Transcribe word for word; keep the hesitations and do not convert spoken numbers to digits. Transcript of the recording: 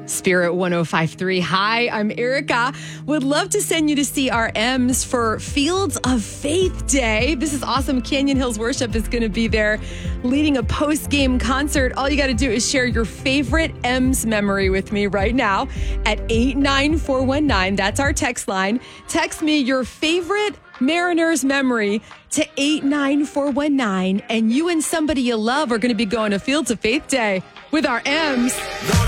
Spirit one oh five point three. Hi, I'm Erica. Would love to send you to see our M's for Fields of Faith Day. This is awesome. Canyon Hills Worship is going to be there leading a post-game concert. All you got to do is share your favorite M's memory with me right now at eight nine four one nine. That's our text line. Text me your favorite Mariners memory to eight nine four one nine, and you and somebody you love are going to be going to Fields of Faith Day with our M's.